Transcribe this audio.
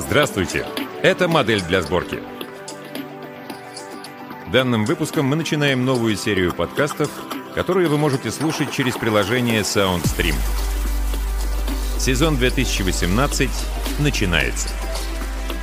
Здравствуйте! Это «Модель для сборки». Данным выпуском мы начинаем новую серию подкастов, которые вы можете слушать через приложение SoundStream. Сезон 2018 начинается.